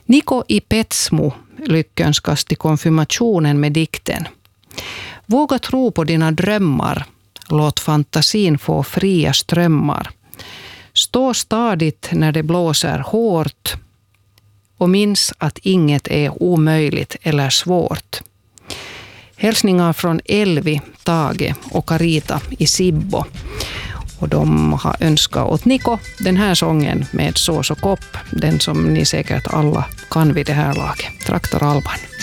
Niko i Petsmo lyckönskas till konfirmationen med dikten. Våga tro på dina drömmar. Låt fantasin få fria strömmar. Stå stadigt när det blåser hårt. Och minns att inget är omöjligt eller svårt. Hälsningar från Elvi, Tage och Carita i Sibbo. Och de har önskat åt Niko den här sången med Sås och kopp. Den som ni säkert alla kan vid det här laget. Traktor Alban.